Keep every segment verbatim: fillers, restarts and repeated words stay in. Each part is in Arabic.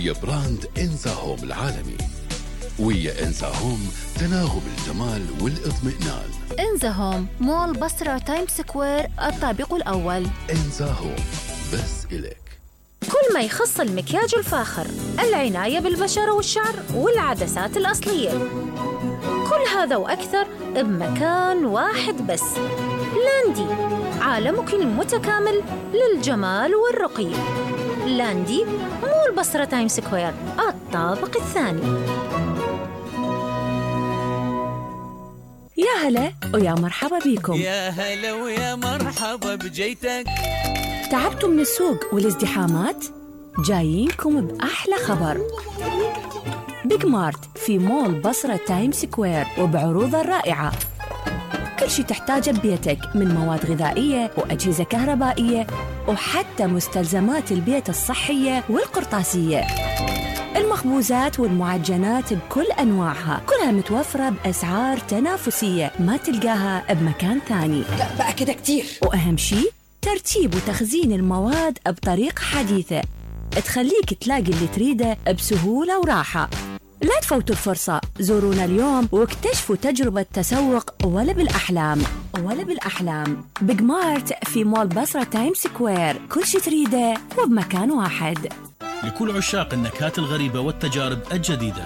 ويا براند إنزا هوم العالمي. ويا إنزا هوم تناغم الجمال والاطمئنان. إنزا هوم مول بصرة تايم سكوير الطابق الأول. إنزا هوم بس إليك. كل ما يخص المكياج الفاخر، العناية بالبشرة والشعر والعدسات الأصلية، كل هذا وأكثر بمكان واحد بس. لاندي، عالمك المتكامل للجمال والرقي. لاندي مول بصرة تايم سكوير الطابق الثاني. يا هلا ويا مرحبا بيكم. يا هلا ويا مرحبا بجيتك. تعبتوا من السوق والازدحامات؟ جايينكم بأحلى خبر. بيج مارت في مول بصرة تايم سكوير وبعروضه الرائعة. كل شي تحتاجه ببيتك من مواد غذائية وأجهزة كهربائية وحتى مستلزمات البيت الصحية والقرطاسية. المخبوزات والمعجنات بكل أنواعها كلها متوفرة بأسعار تنافسية ما تلقاها بمكان ثاني. لا بقى كده كتير. وأهم شي ترتيب وتخزين المواد بطريقة حديثة تخليك تلاقي اللي تريده بسهولة وراحة. لا تفوتوا الفرصة، زورونا اليوم واكتشفوا تجربة تسوق ولا بالأحلام ولا بالأحلام. بيج مارت في مول بصرة تايم سكوير، كل شي تريده وبمكان واحد. لكل عشاق النكهات الغريبة والتجارب الجديدة،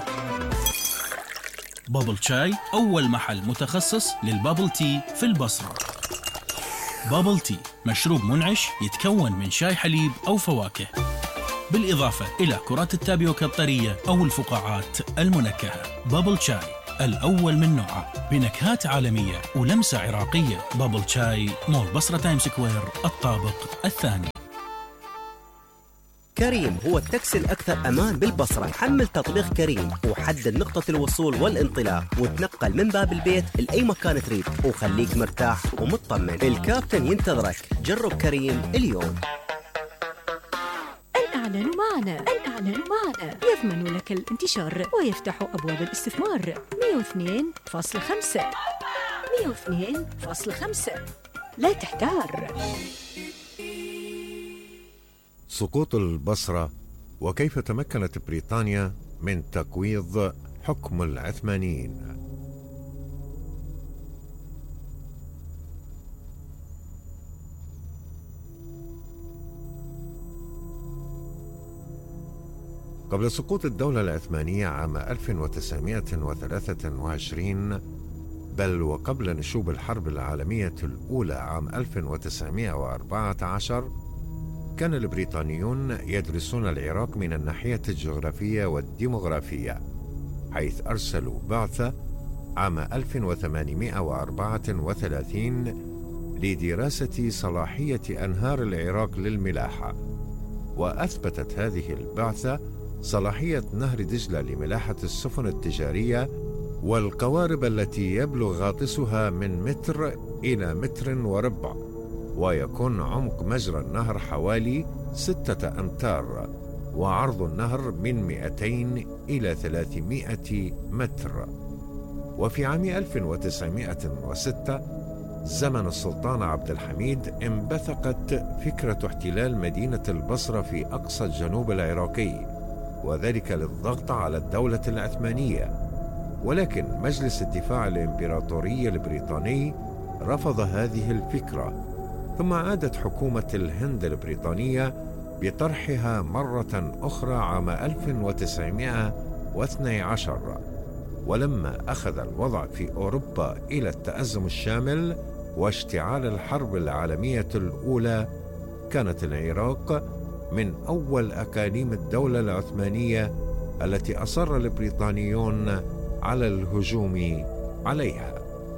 بابل شاي أول محل متخصص للبابل تي في البصرة. بابل تي مشروب منعش يتكون من شاي حليب أو فواكه، بالإضافة إلى كرات التابيوكا الطرية أو الفقاعات المنكهة. بابل شاي الأول من نوعه بنكهات عالمية ولمسة عراقية. بابل شاي مول بصرة تايم سكوير الطابق الثاني. كريم هو التاكسي الأكثر أمان بالبصرة. حمل تطبيق كريم وحدد نقطة الوصول والانطلاق وتنقل من باب البيت لأي مكان تريد وخليك مرتاح ومطمن. الكابتن ينتظرك. جرب كريم اليوم. الإعلان معنا الإعلان معنا يضمن لك الانتشار ويفتح أبواب الاستثمار. مئة واثنين فاصلة خمسة مئة واثنين فاصلة خمسة. لا تحتار. سقوط البصرة وكيف تمكنت بريطانيا من تقويض حكم العثمانيين. قبل سقوط الدولة العثمانية عام ألف وتسعمائة وثلاثة وعشرين، بل وقبل نشوب الحرب العالمية الأولى عام ألف وتسعمائة وأربعة عشر، كان البريطانيون يدرسون العراق من الناحية الجغرافية والديمغرافية، حيث أرسلوا بعثة عام ألف وثمانمائة وأربعة وثلاثين لدراسة صلاحية أنهار العراق للملاحة. وأثبتت هذه البعثة صلاحية نهر دجلة لملاحة السفن التجارية والقوارب التي يبلغ غاطسها من متر إلى متر وربع، ويكون عمق مجرى النهر حوالي ستة أمتار، وعرض النهر من مئتين إلى ثلاثمائة متر. وفي عام ألف وتسعمائة وستة زمن السلطان عبد الحميد انبثقت فكرة احتلال مدينة البصرة في أقصى الجنوب العراقي، وذلك للضغط على الدولة العثمانية. ولكن مجلس الدفاع الإمبراطوري البريطاني رفض هذه الفكرة، ثم عادت حكومة الهند البريطانية بطرحها مرة أخرى عام ألف وتسعمائة واثني عشر. ولما أخذ الوضع في أوروبا إلى التأزم الشامل واشتعال الحرب العالمية الأولى، كانت العراق من أول أقاليم الدولة العثمانية التي أصر البريطانيون على الهجوم عليها.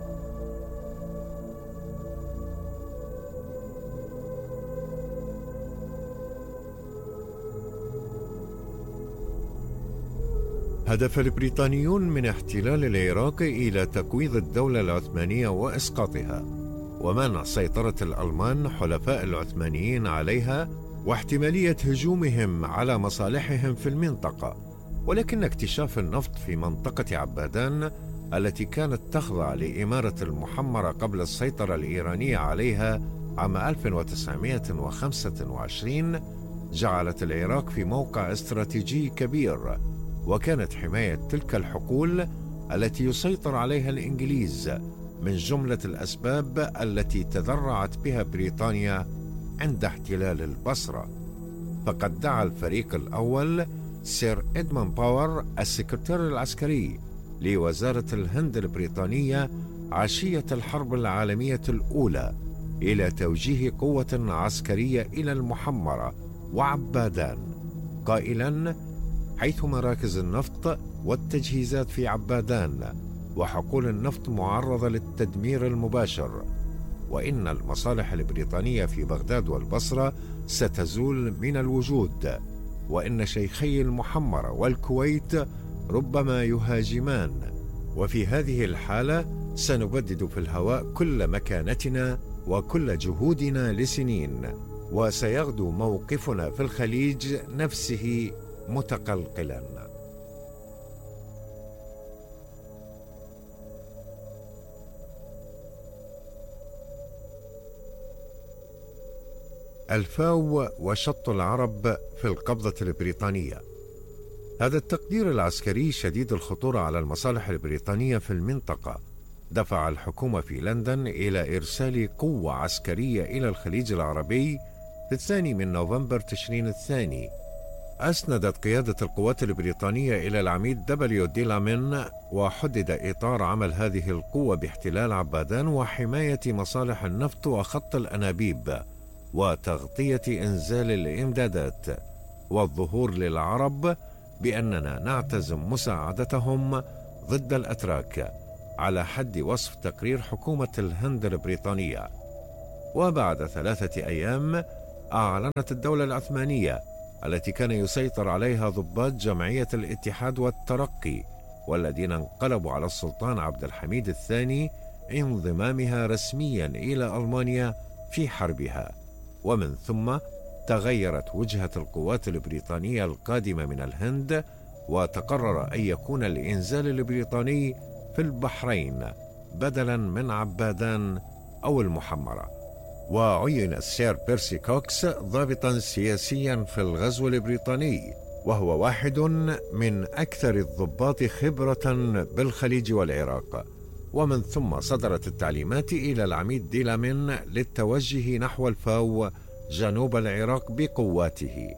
هدف البريطانيون من احتلال العراق إلى تقويض الدولة العثمانية وإسقاطها، ومنع سيطرة الألمان حلفاء العثمانيين عليها، واحتمالية هجومهم على مصالحهم في المنطقة. ولكن اكتشاف النفط في منطقة عبادان التي كانت تخضع لإمارة المحمرة قبل السيطرة الإيرانية عليها عام ألف وتسعمائة وخمسة وعشرين جعلت العراق في موقع استراتيجي كبير، وكانت حماية تلك الحقول التي يسيطر عليها الإنجليز من جملة الأسباب التي تذرعت بها بريطانيا عند احتلال البصرة. فقد دعا الفريق الأول سير إدموند باور السكرتير العسكري لوزارة الهند البريطانية عشية الحرب العالمية الأولى إلى توجيه قوة عسكرية إلى المحمرة وعبادان، قائلاً: حيث مراكز النفط والتجهيزات في عبادان وحقول النفط معرضة للتدمير المباشر، وإن المصالح البريطانية في بغداد والبصرة ستزول من الوجود، وإن شيخي المحمرة والكويت ربما يهاجمان، وفي هذه الحالة سنبدد في الهواء كل مكانتنا وكل جهودنا لسنين، وسيغدو موقفنا في الخليج نفسه متقلقلا. الفاو وشط العرب في القبضة البريطانية. هذا التقدير العسكري شديد الخطورة على المصالح البريطانية في المنطقة دفع الحكومة في لندن إلى إرسال قوة عسكرية إلى الخليج العربي في الثاني من نوفمبر تشرين الثاني. أسندت قيادة القوات البريطانية إلى العميد دبليو ديلامين، وحدد إطار عمل هذه القوة باحتلال عبادان وحماية مصالح النفط وخط الأنابيب وتغطية إنزال الإمدادات، والظهور للعرب بأننا نعتزم مساعدتهم ضد الأتراك على حد وصف تقرير حكومة الهند البريطانية. وبعد ثلاثة أيام أعلنت الدولة العثمانية التي كان يسيطر عليها ضباط جمعية الاتحاد والترقي والذين انقلبوا على السلطان عبد الحميد الثاني انضمامها رسميا إلى ألمانيا في حربها، ومن ثم تغيرت وجهة القوات البريطانية القادمة من الهند، وتقرر أن يكون الإنزال البريطاني في البحرين بدلا من عبادان أو المحمرة. وعين السير بيرسي كوكس ضابطا سياسيا في الغزو البريطاني، وهو واحد من أكثر الضباط خبرة بالخليج والعراق. ومن ثم صدرت التعليمات إلى العميد ديلامين للتوجه نحو الفاو جنوب العراق بقواته،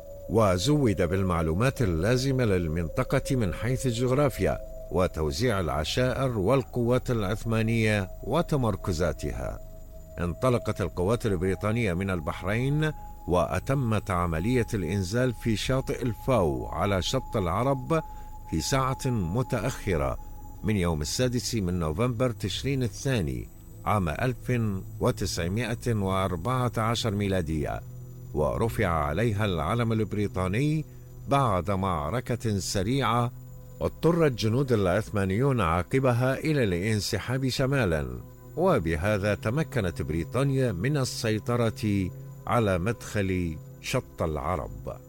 وزود بالمعلومات اللازمة للمنطقة من حيث الجغرافيا وتوزيع العشائر والقوات العثمانية وتمركزاتها. انطلقت القوات البريطانية من البحرين وأتمت عملية الإنزال في شاطئ الفاو على شط العرب في ساعة متأخرة من يوم السادس من نوفمبر تشرين الثاني عام ألف وتسعمائة وأربعة عشر ميلادية، ورفع عليها العلم البريطاني بعد معركة سريعة اضطر الجنود العثمانيون عقبها إلى الانسحاب شمالا، وبهذا تمكنت بريطانيا من السيطرة على مدخل شط العرب.